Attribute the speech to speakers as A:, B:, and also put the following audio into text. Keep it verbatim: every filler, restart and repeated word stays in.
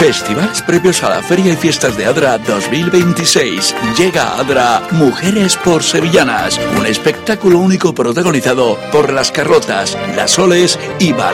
A: Festivales previos a la Feria y Fiestas de Adra dos mil veintiséis. Llega a Adra Mujeres por Sevillanas, un espectáculo único protagonizado por Las Carrotas, Las Soles y Bar